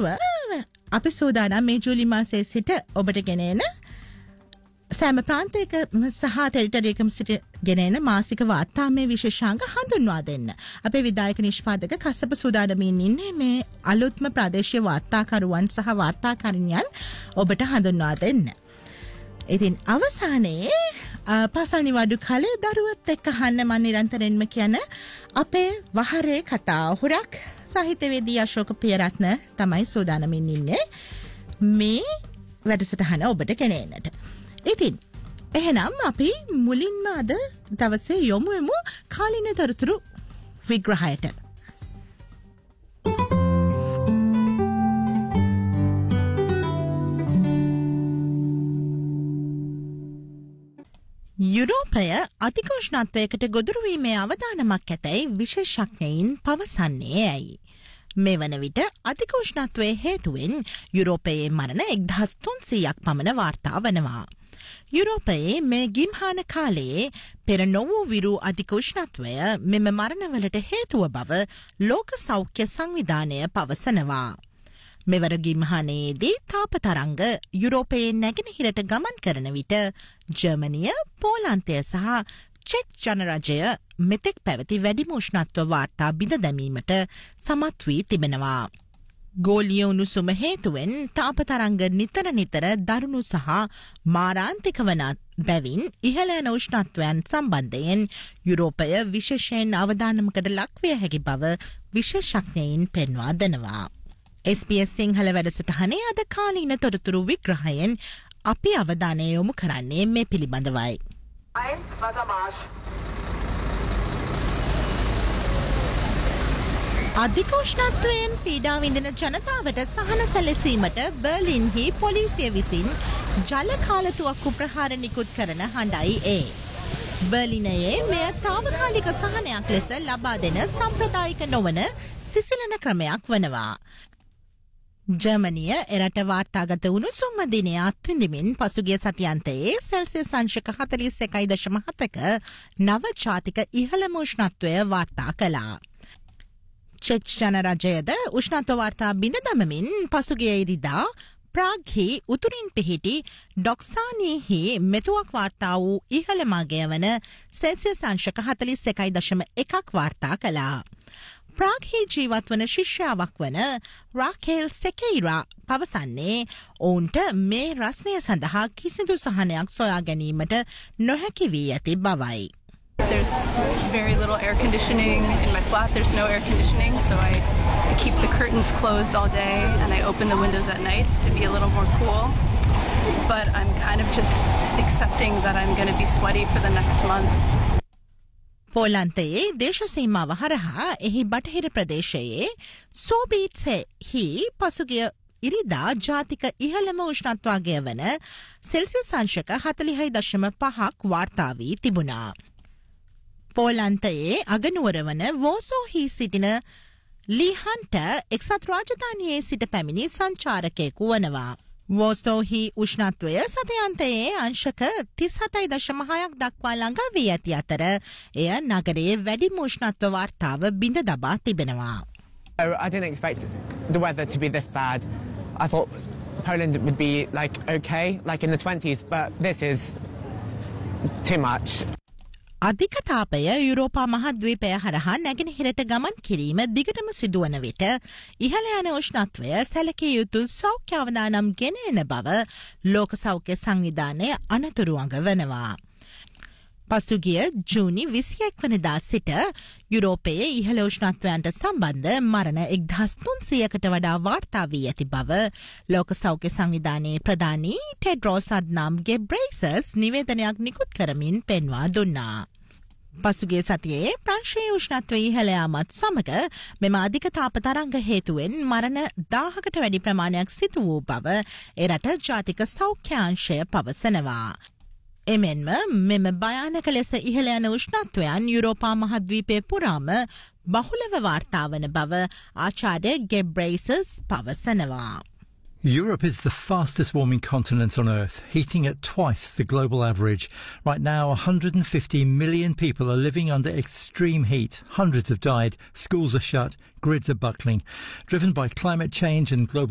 අනතුරුව අපි සූදානම් මේ ජූලි මාසයේ සිට ඔබට ගෙනෙන සෑම ප්‍රාන්තයක සහ ටෙරිටරියකම සිට ගෙනෙන මාසික වාර්තාමය විශේෂාංග හඳුන්වා දෙන්න. අපේ විදායක නිෂ්පාදක කස්සප සූදානමින් ඉන්නේ මේ අලුත්ම ප්‍රාදේශීය වාර්තාකරුවන් සහ වාර්තාකරණියන් ඔබට හඳුන්වා දෙන්න. ඉතින් අවසානයේ පාසල් නිවාඩු කාලේ දරුවත් එක්ක අහන්න මම නිරන්තරයෙන්ම කියන අපේ වහරේ කතා හුරක් සාහිත්‍යවේදී අශෝක පියරත්න තමයි සූදානමින් ඉන්නේ මේ වැඩසටහන ඔබට ගෙනෙන්නට. ඉතින් එහෙනම් අපි මුලින්ම අද දවසේ යොමුවෙමු කාලින තොරතුරු විග්‍රහයට. යුරෝපය අධික උෂ්ණත්වයකට ගොදුරු වීමේ අවදානමක් ඇතැයි විශේෂඥයින් පවසන්නේ ඇයි? මේ වන විට අධික උෂ්ණත්වයේ හේතුවෙන් යුරෝපයේ මරණ 1300ක් පමණ වාර්තා වනවා. යුරෝපයේ මේ ගිම්හාන කාලයේ පෙර නොවූ විරු අධික උෂ්ණත්වය මෙම මරණවලට හේතුව බව ලෝක සෞඛ්‍ය සංවිධානය පවසනවා. මෙවර ගිම්හානයේදී තාපතරංග යුරෝපයේ නැගෙනහිරට ගමන් කරන විට ජර්මනිය, පෝලන්තය සහ චෙක් ජනරජය මෙතෙක් පැවති වැඩිම උෂ්ණත්ව වාර්තා බිඳ දැමීමට සමත් වී තිබෙනවා. ගෝලීය උණුසුම හේතුවෙන් තාපතරංග නිතර දරුණු සහ මාරාන්තික වන බැවින් ඉහළ යන උෂ්ණත්වයන් සම්බන්ධයෙන් යුරෝපය විශේෂයෙන් අවධානමකට ලක්විය හැකි බව විශේෂඥයින් පෙන්වා දෙනවා. SBS සිංහල වැඩසටහනේ අද කාලීන තොරතුරු විග්‍රහයෙන් අපි අවධානය යොමු කරන්නේ මේ පිළිබඳවයි. අධික උෂ්ණත්වයෙන් පීඩා විඳින ජනතාවට සහන සැලසීමට බර්ලින්හි පොලිසිය විසින් ජල කාලතුවක්කු ප්‍රහාර නිකුත් කරන හඬයි ඒ. බර්ලිනයේ මෙය තාවකාලික සහනයක් ලෙස ලබා දෙන සම්ප්‍රදායික නොවන සිසිලන ක්‍රමයක් වනවා. ජර්මනිය එරට වාර්තාගත උණුසුම් දිනය අත්විඳිමින් පසුගිය සතියන්තයේ සෙල්සියස් අංශක 41.7ක නව ජාතික ඉහළම උෂ්ණත්වය වාර්තා කළා. චෙක් ජනරජයද උෂ්ණත්ව වාර්තා බිඳ දමමින් පසුගිය ඉරිදා ප්‍රාග්හි උතුරින් පිහිටි ඩොක්සානීහි මෙතුවක් වාර්තා වූ ඉහළම අගය වන සෙල්සියස් අංශක 41.1ක් වාර්තා කළා. ප්‍රාග්හි ජීවත් වන ශිෂ්‍යාවක් වන රාකේල් සෙකෙයිරා පවසන්නේ ඔවුන්ට මේ රස්නය සඳහා කිසිදු සහනයක් සොයා ගැනීමට නොහැකි වී ඇති බවයි. There's very little air conditioning in my flat. There's no air conditioning, so I keep the curtains closed all day and I open the windows at night to be a little more cool. But I'm kind of just accepting that I'm going to be sweaty for the next month. පෝලන්තයේ දේශසීමාව හරහා එහි බටහිර ප්‍රදේශයේ සෝබීට්ස්හි පසුගිය ඉරිදා ජාතික ඉහළම උෂ්ණත්වාගය වන Celsius අංශක 40.5ක් වාර්තා වී තිබුණා. පෝලන්තයේ අගනුවර වන වෝසෝහි සිටින ලීහන්ට එක්සත් රාජධානියේ සිට පැමිණි සංචාරකයෙකු වනවා. වෝසෝහි උෂ්ණත්වය සතයන්තයේ අංශක 37.6ක් දක්වා ළඟා වී ඇති අතර එය නගරයේ වැඩිම උෂ්ණත්ව වාර්තාව බිඳ දබා තිබෙනවා. I didn't expect the weather to be this bad. I thought Poland would be okay, in the 20s, but this is too much. අධික තාපය යුරෝපා මහද්වීපය හරහා නැගෙනහිරට ගමන් කිරීම දිගටම සිදුවන විට ඉහළ යන උෂ්ණත්වය සැලකිය යුතු සෞඛ්‍ය අවදානම් ගෙන එන බව ලෝක සෞඛ්‍ය සංවිධානය අනතුරු අඟවනවා. පසුගිය ජූනි 21 වනදා සිට යුරෝපයේ ඉහළ උෂ්ණත්වයන්ට සම්බන්ධ මරණ 1300කට වඩා වාර්තා වී ඇති බව ලෝක සෞඛ්‍ය සංවිධානයේ ප්‍රධානී ටෙඩ්රොස් අධ්නම් ගෙබ්‍රේසස් නිවේදනයක් නිකුත් කරමින් පෙන්වා දුන්නා. පසුගිය සතියේ ප්‍රංශීය උෂ්ණත්වය ඉහළ යාමත් සමග මෙම අධික තාප තරංග හේතුවෙන් මරණ 1000කට වැඩි ප්‍රමාණයක් සිදු වූ බව එරට ජාතික සෞඛ්‍ය අංශය පවසනවා. එමෙන්ම මෙම භයානක ලෙස ඉහළ යන උෂ්ණත්වයන් යුරෝපා මහද්වීපය පුරාම බහුලව වාර්තා වන බව ආචාර්ය ගෙබ්‍රේසස් පවසනවා. Europe is the fastest warming continent on Earth, heating at twice the global average. Right now, 150 million people are living under extreme heat. Hundreds have died, schools are shut, grids are buckling. Driven by climate change and global